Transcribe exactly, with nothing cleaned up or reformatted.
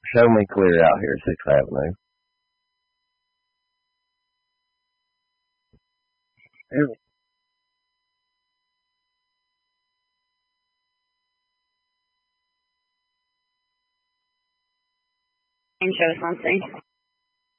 Show me clear out here, Sixth Avenue. And show something.